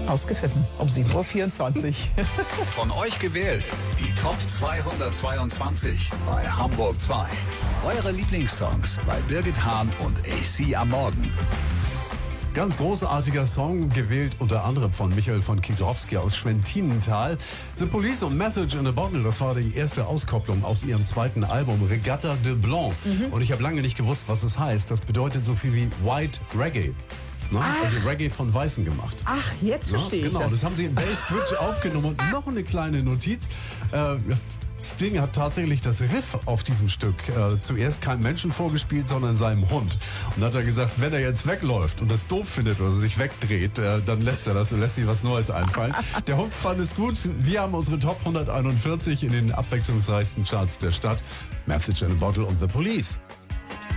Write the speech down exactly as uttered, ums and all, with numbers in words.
Ausgepfiffen um sieben Uhr vierundzwanzig. Von euch gewählt die Top zweihundertzweiundzwanzig bei Hamburg zwei. Eure Lieblingssongs bei Birgit Hahn und A C am Morgen. Ganz großartiger Song, gewählt unter anderem von Michael von Kiedrowski aus Schwentinental. The Police und Message in a Bottle, das war die erste Auskopplung aus ihrem zweiten Album Regatta de Blanc. Mhm. Und ich habe lange nicht gewusst, was es heißt. Das bedeutet so viel wie White Reggae. Ne? Also Reggae von Weißen gemacht. Ach, jetzt verstehe ja, ich genau, das. das haben sie im Bass-Twitch aufgenommen. Und noch eine kleine Notiz. Äh, Sting hat tatsächlich das Riff auf diesem Stück äh, zuerst keinem Menschen vorgespielt, sondern seinem Hund. Und hat er gesagt, wenn er jetzt wegläuft und das doof findet oder sich wegdreht, äh, dann lässt er das und lässt sich was Neues einfallen. Der Hund fand es gut. Wir haben unsere Top hunderteinundvierzig in den abwechslungsreichsten Charts der Stadt. Message in a Bottle und The Police.